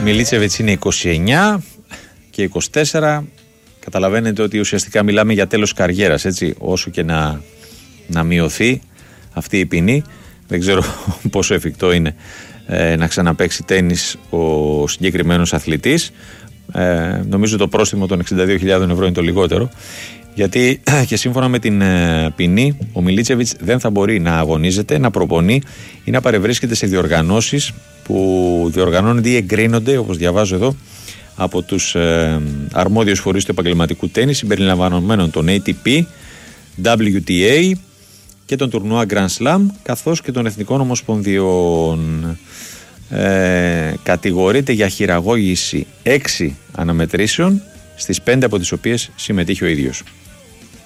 Μιλίτσεβιτς είναι 29 και 24. Καταλαβαίνετε ότι ουσιαστικά μιλάμε για τέλος καριέρας, έτσι, όσο και να μειωθεί αυτή η ποινή. Δεν ξέρω πόσο εφικτό είναι να ξαναπαίξει τένις ο συγκεκριμένος αθλητής. Νομίζω το πρόστιμο των 62.000 ευρώ είναι το λιγότερο, γιατί και σύμφωνα με την ποινή ο Μιλίτσεβιτς δεν θα μπορεί να αγωνίζεται, να προπονεί ή να παρευρίσκεται σε διοργανώσεις που διοργανώνονται ή εγκρίνονται, όπως διαβάζω εδώ, από τους αρμόδιους φορείς του επαγγελματικού τένις, συμπεριλαμβανομένων των ATP, WTA και των τουρνουά Grand Slam, καθώς και των εθνικών ομοσπονδιών. Κατηγορείται για χειραγώγηση 6 αναμετρήσεων, στις 5 από τις οποίες συμμετείχε ο ίδιος.